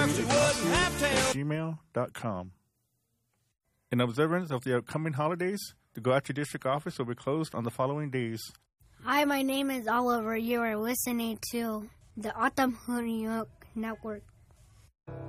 gmail.com. In observance of the upcoming holidays, the Guache District Office will be closed on the following days. Hi, my name is Oliver. You are listening to the Autumn Network.